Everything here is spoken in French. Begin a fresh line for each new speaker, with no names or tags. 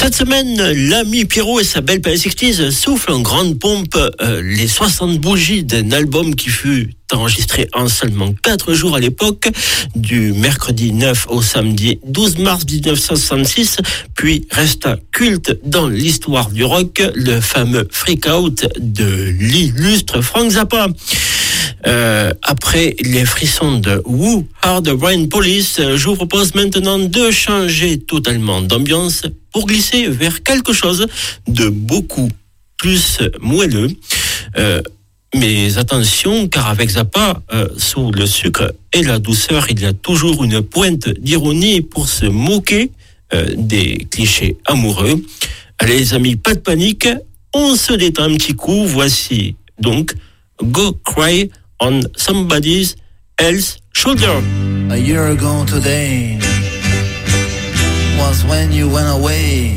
Cette semaine, l'ami Pierrot et sa belle PS60 soufflent en grande pompe les 60 bougies d'un album qui fut enregistré en seulement 4 jours à l'époque, du mercredi 9 au samedi 12 mars 1966, puis resta culte dans l'histoire du rock, le fameux Freak Out de l'illustre Frank Zappa. Après les frissons de Who Are the Rain Police, je vous propose maintenant de changer totalement d'ambiance pour glisser vers quelque chose de beaucoup plus moelleux. Mais attention, car avec Zappa, sous le sucre et la douceur, il y a toujours une pointe d'ironie pour se moquer des clichés amoureux. Allez les amis, pas de panique, on se détend un petit coup. Voici donc Go Cry on Somebody Else's Shoulder.
A year ago today was when you went away.